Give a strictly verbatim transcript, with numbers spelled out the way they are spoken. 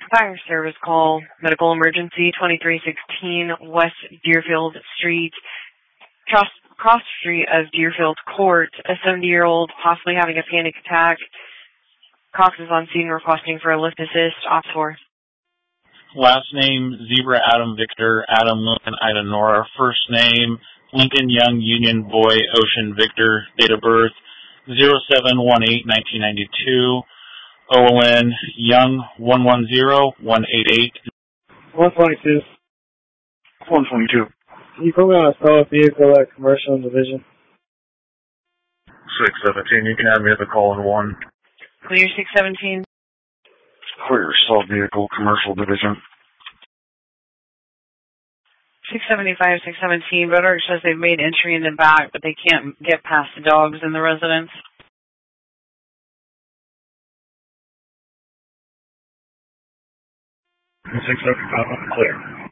Fire service call, medical emergency, twenty-three sixteen West Deerfield Street, cross, cross street of Deerfield Court. A seventy-year-old possibly having a panic attack. Cox is on scene requesting for a lift assist. Ops four. Last name, Zebra Adam Victor, Adam Lincoln Ida Nora. First name, Lincoln Young Union Boy Ocean Victor. Date of birth, zero seven one eight nineteen ninety-two. O N Young one one zero one eight eight. one twenty-two. one twenty-two. Can you put me on a stolen vehicle at Commercial Division? six seventeen, you can have me at the call in one. Clear six seventeen. Clear, assault vehicle, Commercial Division. six seventy-five, six seventeen. Voter says they've made entry in the back, but they can't get past the dogs in the residence. six seventy-five, clear.